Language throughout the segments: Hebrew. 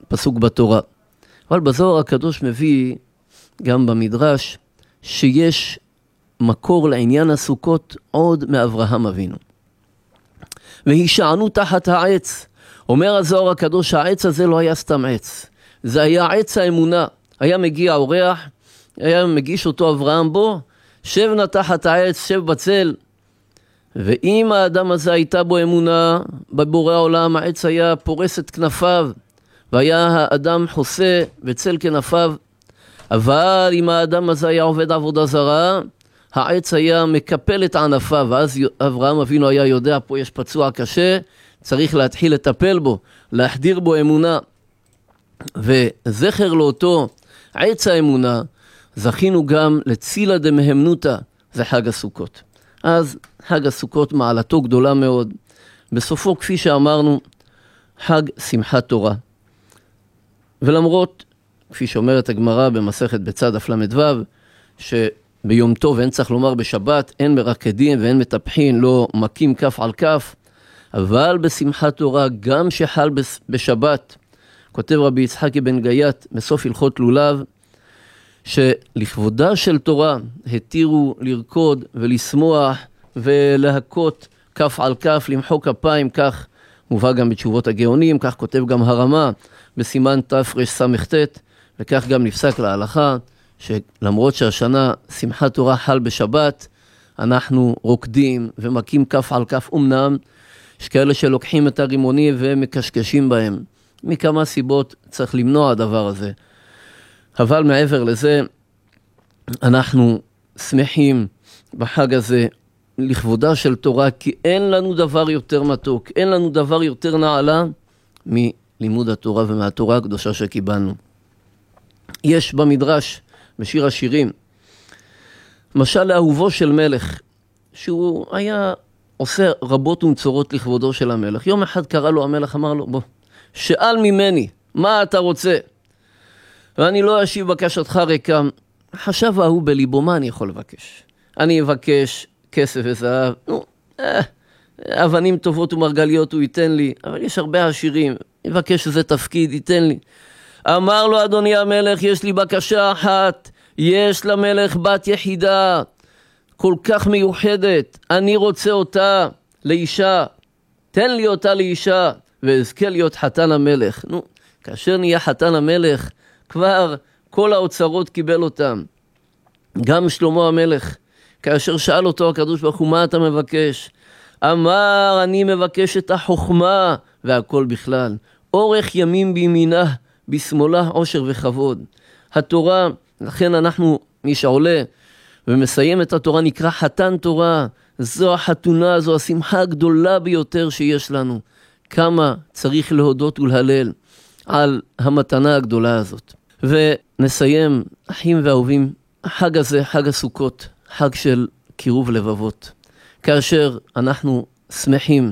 פסוק בתורה. אבל בזוהר הקדוש מביא גם במדרש שיש מקור לעניין הסוכות עוד מאברהם אבינו. והישענו תחת העץ. אומר הזוהר הקדוש, העץ הזה לא היה סתם עץ. זה היה עץ האמונה. היה מגיע אורח, היה מגיש אותו אברהם בו, שב נא תחת העץ, שב בצל. ואם האדם הזה הייתה בו אמונה בבורא העולם, העץ היה פורס את כנפיו, והיה האדם חוסה בצל כנפיו. אבל אם האדם הזה היה עובד עבודה זרה, העץ היה מקפל את ענפיו, ואז אברהם אבינו היה יודע, פה יש פצוע קשה, צריך להתחיל לטפל בו, להחדיר בו אמונה. וזכר לאותו עץ האמונה, זכינו גם לצילה דמהמנותא, זה חג הסוכות. אז חג הסוכות מעלתו גדולה מאוד. בסופו, כפי שאמרנו, חג שמחת תורה. ולמרות, כפי שאומרת הגמרא במסכת בצד דף ל"ו, שביום טוב, אין צריך לומר בשבת, אין מרקדים ואין מטפחין, לא מכים כף על כף, אבל בשמחת תורה, גם שחל בשבת, כותב רבי יצחקי בן גייט בסוף הלכות לולב, שלכבודה של תורה התירו לרקוד ולשמוח ולהכות כף על כף, למחוא כפיים, כך מובא גם בתשובות הגאונים, כך כותב גם הרמה בסימן תרס"ט, וכך גם נפסק להלכה, שלמרות שהשנה שמחת תורה חל בשבת, אנחנו רוקדים ומכים כף על כף. אמנם יש כאלה שלוקחים את הרימונים ומקשקשים בהם. מכמה סיבות צריך למנוע הדבר הזה. אבל מעבר לזה, אנחנו שמחים בחג הזה לכבודה של תורה, כי אין לנו דבר יותר מתוק, אין לנו דבר יותר נעלה מלימוד התורה ומהתורה הקדושה שקיבלנו. יש במדרש, בשיר השירים, משל לאהובו של מלך, שהוא היה עושה רבות ומצורות לכבודו של המלך. יום אחד קרא לו המלך, אמר לו, בוא, שאל ממני, מה אתה רוצה? ואני לא אשיב בקשתך ריקם. חשב ההוא בליבו, מה אני יכול לבקש? אני אבקש כסף וזהב, אבנים טובות ומרגליות הוא ייתן לי, אבל יש הרבה עשירים, יבקש איזה תפקיד, ייתן לי. אמר לו, אדוני המלך, יש לי בקשה אחת, יש למלך בת יחידה, כל כך מיוחדת, אני רוצה אותה לאישה, תן לי אותה לאישה, ואזכה להיות חתן המלך. כאשר נהיה חתן המלך, כבר כל האוצרות קיבל אותם. גם שלמה המלך, כאשר שאל אותו הקדוש ברוך הוא, מה אתה מבקש? אמר, אני מבקש את החוכמה, והכל בכלל. אורך ימים בימינה, בשמאלה עושר וכבוד. התורה, לכן אנחנו, מי שעולה ומסיים את התורה, נקרא חתן תורה. זו החתונה, זו השמחה הגדולה ביותר שיש לנו. כמה צריך להודות ולהלל על המתנה הגדולה הזאת. ונסיים, אחים ואהובים, החג הזה, חג הסוכות, חג של קירוב לבבות. כאשר אנחנו שמחים,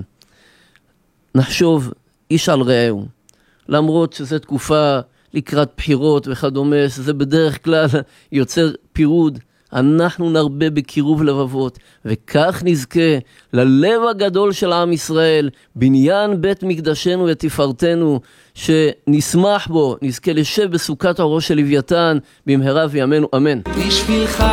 נחשוב איש על רעהו, למרות שזו תקופה לקראת בחירות וכדומה, שזה בדרך כלל יוצר פירוד, אנחנו נרבה בקירוב לבבות, וכך נזכה ללב הגדול של עם ישראל, בניין בית מקדשנו ותפארתנו, שנשמח בו, נזכה לשב בסוכת הראש של לוויתן, במהרה וימינו, אמן. בשבילך